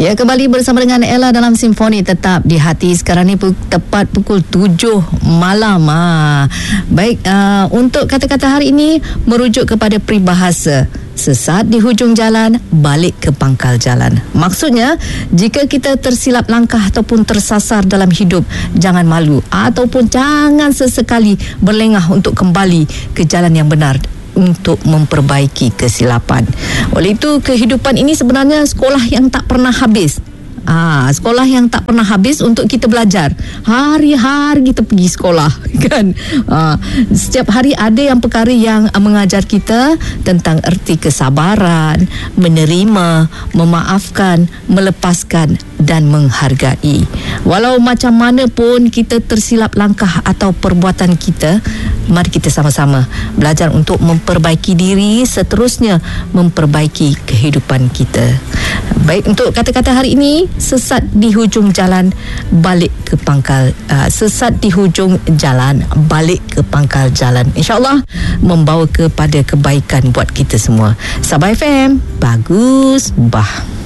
Ya, kembali bersama dengan Ella dalam Simfoni Tetap di Hati. Sekarang ni tepat pukul 7 malam. Baik, untuk kata-kata hari ini merujuk kepada peribahasa sesat di hujung jalan, balik ke pangkal jalan. Maksudnya, jika kita tersilap langkah ataupun tersasar dalam hidup, jangan malu ataupun jangan sesekali berlengah untuk kembali ke jalan yang benar untuk memperbaiki kesilapan. Oleh itu, kehidupan ini sebenarnya sekolah yang tak pernah habis. Sekolah yang tak pernah habis untuk kita belajar. Hari-hari kita pergi sekolah, kan? Setiap hari ada yang perkara yang mengajar kita tentang erti kesabaran, menerima, memaafkan, melepaskan dan menghargai. Walau macam mana pun kita tersilap langkah atau perbuatan kita, mari kita sama-sama belajar untuk memperbaiki diri, seterusnya memperbaiki kehidupan kita. Baik, untuk kata-kata hari ini, sesat di hujung jalan, balik ke pangkal. Sesat di hujung jalan, balik ke pangkal jalan. InsyaAllah membawa kepada kebaikan buat kita semua. Sabah FM, bagus, bah.